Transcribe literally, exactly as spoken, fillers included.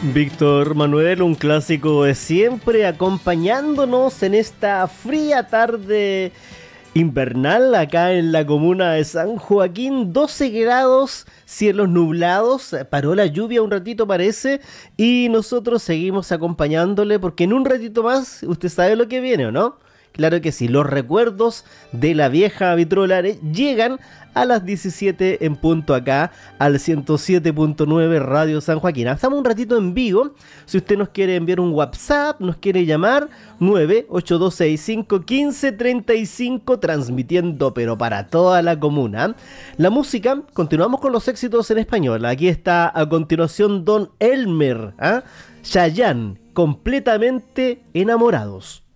Víctor Manuel, un clásico de siempre, acompañándonos en esta fría tarde invernal acá en la comuna de San Joaquín. Doce grados, cielos nublados, paró la lluvia un ratito parece, y nosotros seguimos acompañándole porque en un ratito más usted sabe lo que viene, ¿o no? Claro que sí, los recuerdos de la vieja Vitrolare llegan a las diecisiete en punto acá al ciento siete punto nueve Radio San Joaquín. Estamos un ratito en vivo. Si usted nos quiere enviar un WhatsApp, nos quiere llamar, nueve ocho dos seis cinco uno cinco tres cinco, transmitiendo pero para toda la comuna. La música, continuamos con los éxitos en español. Aquí está a continuación Don Elmer, ¿eh? Chayanne, completamente enamorados.